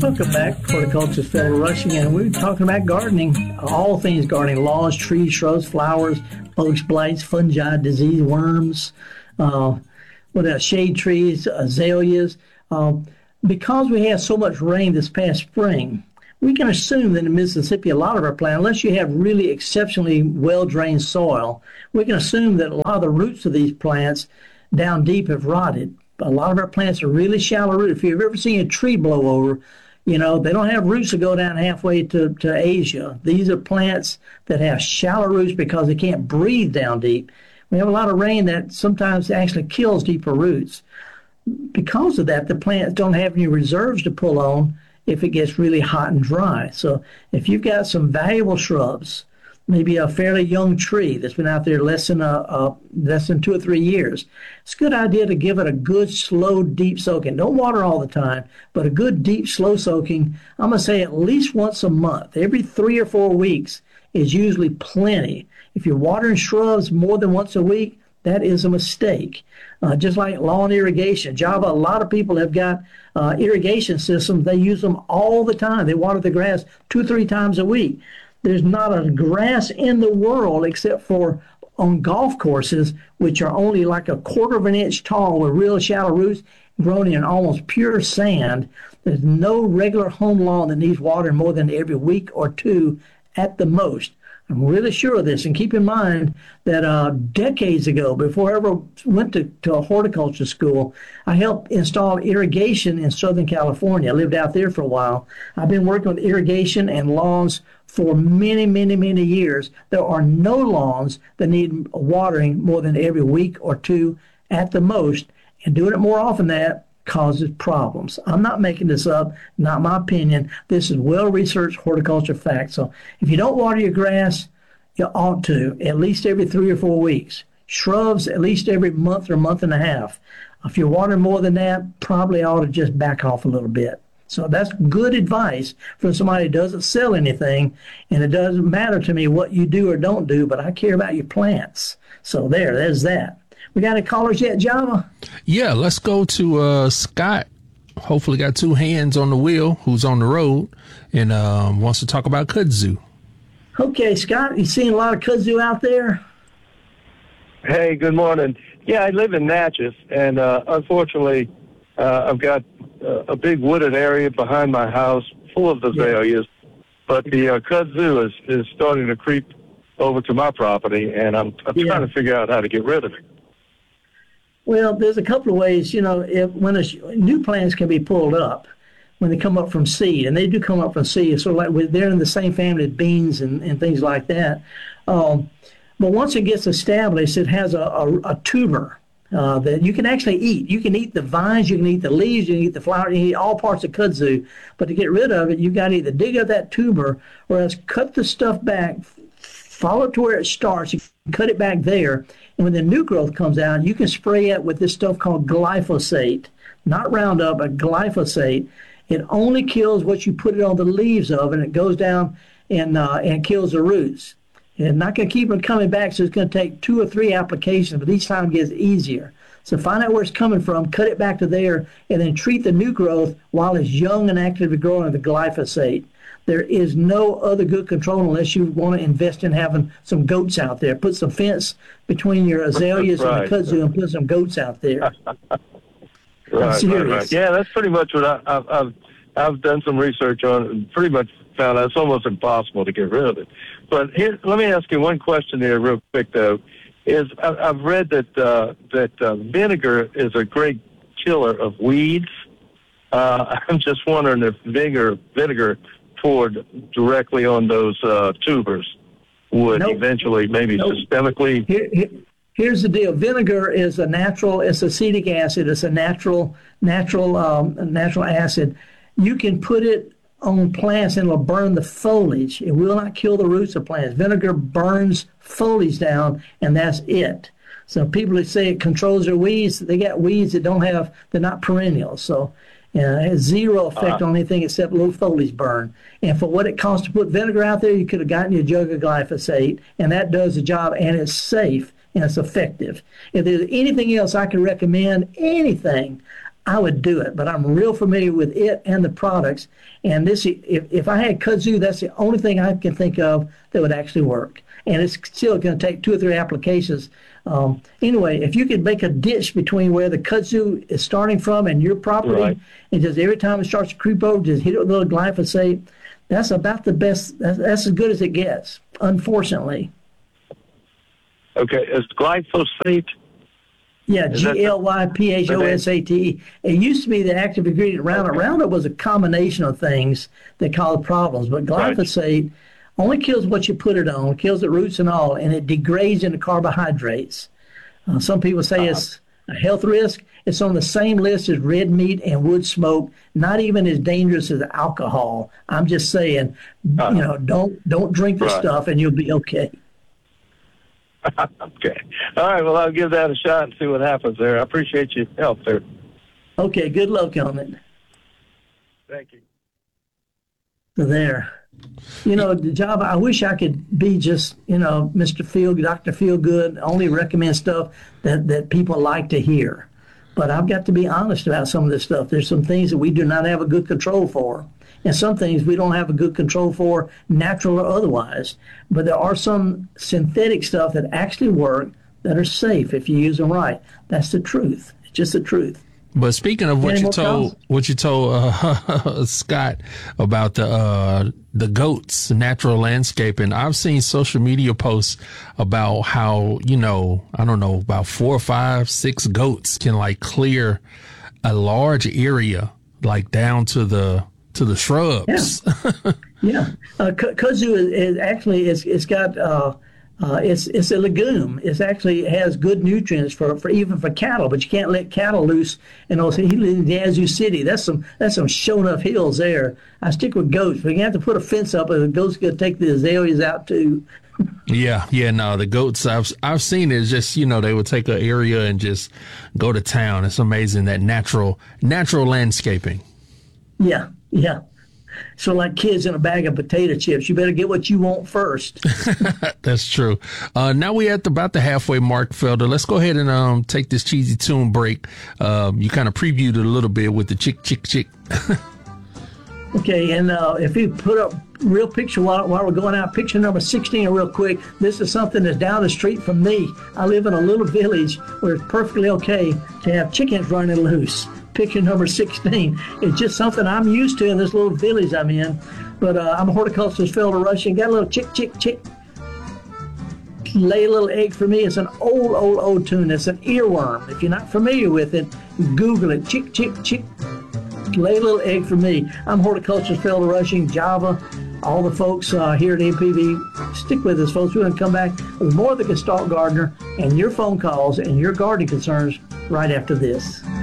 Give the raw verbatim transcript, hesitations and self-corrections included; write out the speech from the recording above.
Welcome back. Horticulturist Phil Rushing, and we're talking about gardening, all things gardening, lawns, trees, shrubs, flowers, bugs, blights, fungi, disease, worms, uh, what else, shade trees, azaleas. Uh, because we had so much rain this past spring, we can assume that in Mississippi, a lot of our plants, unless you have really exceptionally well-drained soil, we can assume that a lot of the roots of these plants down deep have rotted. A lot of our plants are really shallow rooted. If you've ever seen a tree blow over, you know, they don't have roots that go down halfway to, to Asia. These are plants that have shallow roots because they can't breathe down deep. We have a lot of rain that sometimes actually kills deeper roots. Because of that, the plants don't have any reserves to pull on if it gets really hot and dry. So if you've got some valuable shrubs, maybe a fairly young tree that's been out there less than a, a less than two or three years, it's a good idea to give it a good, slow, deep soaking. Don't water all the time, but a good, deep, slow soaking. I'm going to say at least once a month. Every three or four weeks is usually plenty. If you're watering shrubs more than once a week, that is a mistake. Uh, just like lawn irrigation. Java, a lot of people have got uh, irrigation systems. They use them all the time. They water the grass two or three times a week. There's not a grass in the world except for on golf courses, which are only like a quarter of an inch tall with real shallow roots grown in almost pure sand. There's no regular home lawn that needs water more than every week or two at the most. I'm really sure of this. And keep in mind that uh, decades ago, before I ever went to, to a horticulture school, I helped install irrigation in Southern California. I lived out there for a while. I've been working with irrigation and lawns for many, many, many years. There are no lawns that need watering more than every week or two at the most. And doing it more often than that causes problems. I'm not making this up, not my opinion. This is well-researched horticulture fact. So if you don't water your grass, you ought to, at least every three or four weeks. Shrubs, at least every month or month and a half. If you're watering more than that, probably ought to just back off a little bit. So that's good advice from somebody who doesn't sell anything, and it doesn't matter to me what you do or don't do, but I care about your plants. So there, there's that. We got any callers yet, Java? Yeah, let's go to uh, Scott. Hopefully got two hands on the wheel, who's on the road and um, wants to talk about kudzu. Okay, Scott, you seen a lot of kudzu out there? Hey, good morning. Yeah, I live in Natchez, and uh, unfortunately, uh, I've got uh, a big wooded area behind my house full of azaleas, yeah. but the uh, kudzu is, is starting to creep over to my property, and I'm, I'm yeah. trying to figure out how to get rid of it. Well, there's a couple of ways, you know, if, when a, new plants can be pulled up when they come up from seed, and they do come up from seed, sort of like with, they're in the same family as beans and, and things like that. Um, but once it gets established, it has a, a, a tuber uh, that you can actually eat. You can eat the vines, you can eat the leaves, you can eat the flower, you can eat all parts of kudzu. But to get rid of it, you've got to either dig up that tuber or else cut the stuff back, follow it to where it starts, you cut it back there, and when the new growth comes out, you can spray it with this stuff called glyphosate, not Roundup, but glyphosate. It only kills what you put it on the leaves of, and it goes down and uh, and kills the roots. It's not going to keep them coming back, so it's going to take two or three applications, but each time it gets easier. So find out where it's coming from, cut it back to there, and then treat the new growth while it's young and actively growing with the glyphosate. There is no other good control unless you want to invest in having some goats out there. Put some fence between your azaleas right. and the kudzu and put some goats out there. right, right, right. Yeah, that's pretty much what I, I've, I've I've done some research on it and pretty much found out it's almost impossible to get rid of it. But here, let me ask you one question here real quick, though. Is I, I've read that uh, that uh, vinegar is a great killer of weeds. Uh, I'm just wondering if vinegar, vinegar poured directly on those uh, tubers would nope. eventually maybe nope. systemically... Here, here, here's the deal. Vinegar is a natural, it's acetic acid. It's a natural, natural, um, natural acid. You can put it on plants and it'll burn the foliage. It will not kill the roots of plants. Vinegar burns foliage down, and that's it. So people that say it controls their weeds, they got weeds that don't have, they're not perennial. So yeah, it has zero effect uh, on anything except low foliage burn. And for what it costs to put vinegar out there, you could have gotten you a jug of glyphosate, and that does the job, and it's safe, and it's effective. If there's anything else I can recommend, anything, I would do it. But I'm real familiar with it and the products. And this, if, if I had kudzu, that's the only thing I can think of that would actually work. And it's still going to take two or three applications. Um, anyway, if you could make a ditch between where the kudzu is starting from and your property, right. and just every time it starts to creep over, just hit it with a little glyphosate, that's about the best. That's, that's as good as it gets, unfortunately. Okay, is glyphosate? Yeah, G L Y P H O S A T E. It used to be the active ingredient Roundup. Okay. Roundup was a combination of things that caused problems, but glyphosate right. only kills what you put it on, kills the roots and all, and it degrades into carbohydrates. Uh, some people say uh-huh. it's a health risk. It's on the same list as red meat and wood smoke, not even as dangerous as alcohol. I'm just saying, uh-huh. you know, don't don't drink the right. stuff and you'll be okay. Okay. All right, well, I'll give that a shot and see what happens there. I appreciate your help there. Okay, good luck on it. Thank you. So there. You know, the job, I wish I could be just, you know, Mister Feel, Doctor Feelgood, only recommend stuff that, that people like to hear. But I've got to be honest about some of this stuff. There's some things that we do not have a good control for. And some things we don't have a good control for, natural or otherwise. But there are some synthetic stuff that actually work that are safe if you use them right. That's the truth. It's just the truth. But speaking of what Any you more told, comments? what you told uh, Scott about the uh, the goats, natural landscaping, I've seen social media posts about how, you know, I don't know, about four or five, six goats can like clear a large area, like down to the to the shrubs. Yeah, yeah. Uh, kudzu is, is actually it's it's got. Uh, Uh, it's it's a legume. It actually has good nutrients for, for even for cattle, but you can't let cattle loose. And also, he lives in Yazoo City. That's some that's some show enough hills there. I stick with goats, but you have to put a fence up, or the goats going to take the azaleas out too. Yeah, yeah, no, the goats I've I've seen is just, you know, they would take an area and just go to town. It's amazing, that natural natural landscaping. Yeah, yeah. So like kids in a bag of potato chips, you better get what you want first. That's true. Uh, now we're at the, about the halfway mark, Felder. Let's go ahead and um, take this cheesy tune break. Um, you kind of previewed it a little bit with the chick, chick, chick. Okay, and uh, if you put up real picture while, while we're going out, picture number sixteen real quick. This is something that's down the street from me. I live in a little village where it's perfectly okay to have chickens running loose. Picture number sixteen. It's just something I'm used to in this little village I'm in. But uh, I'm a horticulturist, Felder Rushing. Got a little chick, chick, chick. Lay a little egg for me. It's an old, old, old tune. It's an earworm. If you're not familiar with it, Google it. Chick, chick, chick. Lay a little egg for me. I'm horticulturist, Felder Rushing, Java. All the folks uh, here at M P B, stick with us, folks. We're going to come back with more of the Gestalt Gardener and your phone calls and your gardening concerns right after this.